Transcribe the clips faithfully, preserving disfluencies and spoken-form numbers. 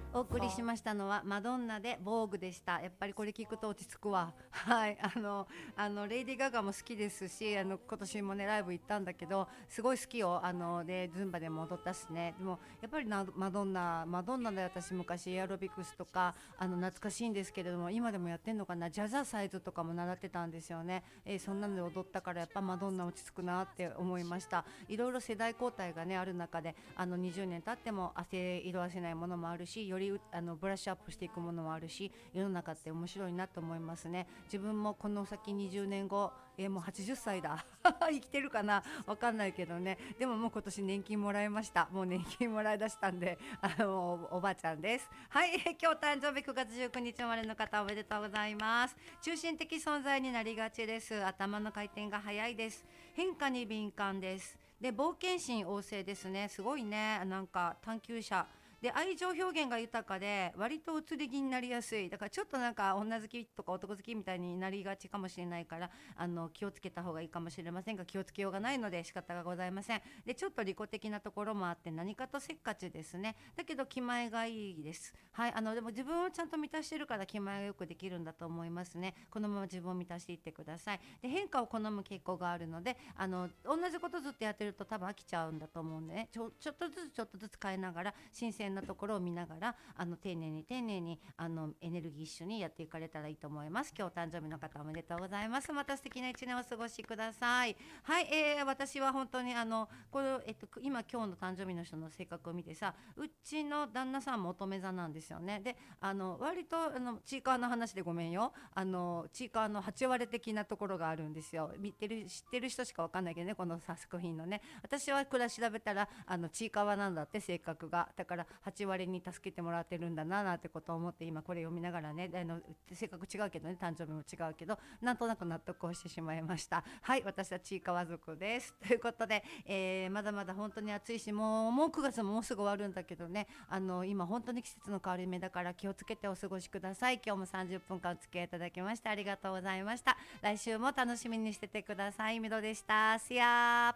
お送りしましたのはマドンナでボーグでした。やっぱりこれ聞くと落ち着くわ。はい、あのあのレイディー・ガガも好きですし、あの今年もねライブ行ったんだけどすごい好きよ。あのでズンバでも踊ったしね。でもやっぱりなマドンナマドンナで私昔エアロビクスとかあの懐かしいんですけれども、今でもやってんのかな。ジャザーサイズとかも習ってたんですよね。えー、そんなので踊ったからやっぱマドンナ落ち着くなって思いました。いろいろ世代交代がねある中で、あのにじゅうねん経っても汗色あせないものもあるし、よりあのブラッシュアップしていくものもあるし、世の中って面白いなと思いますね。自分もこの先にじゅうねんご、えー、もうはちじゅっさいだ生きてるかなわかんないけどね。でももう今年年金もらいました。もう年金もらい出したんで、あのおばあちゃんです。はい、今日誕生日くがつじゅうくにち生まれの方おめでとうございます。中心的存在になりがちです。頭の回転が早いです。変化に敏感です。で冒険心旺盛ですね。すごいね。なんか探求者で愛情表現が豊かで割と移り気になりやすい。だからちょっとなんか女好きとか男好きみたいになりがちかもしれないから、あの気をつけた方がいいかもしれませんが、気をつけようがないので仕方がございません。でちょっと利己的なところもあって何かとせっかちですね。だけど気前がいいです。はい、あのでも自分をちゃんと満たしてるから気前がよくできるんだと思いますね。このまま自分を満たしていってください。で変化を好む傾向があるので、あの同じことずっとやってると多分飽きちゃうんだと思うんでね、ちょ、ちょっとずつちょっとずつ変えながら新鮮なところを見ながらあの丁寧に丁寧にあのエネルギッシュにやっていかれたらいいと思います。今日誕生日の方おめでとうございます。また素敵な一年をお過ごしください。はい、えー、私は本当にあのこれ、えっと、今今日の誕生日の人の性格を見てさ、うちの旦那さんも乙女座なんですよね。であの割とあのチーカーの話でごめんよ、あのチーカーのはち割的なところがあるんですよ。見てる知ってる人しかわかんないけどね、この作品のね。私はこれ調べたらあのチーカーはなんだって性格が、だからはち割に助けてもらってるんだななんてことを思って今これ読みながらね、あの性格違うけどね、誕生日も違うけどなんとなく納得をしてしまいました。はい、私はちいかわ族ですということで、えー、まだまだ本当に暑いし、もうもうくがつももうすぐ終わるんだけどね、あの今本当に季節の変わり目だから気をつけてお過ごしください。今日もさんじゅっぷんかんお付き合いいただきましてありがとうございました。来週も楽しみにしててください。みどでした。See ya。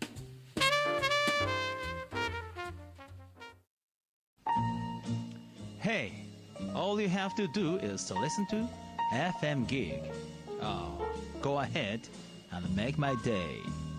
Hey, all you have to do is to listen to F M Gig. Oh, go ahead and make my day.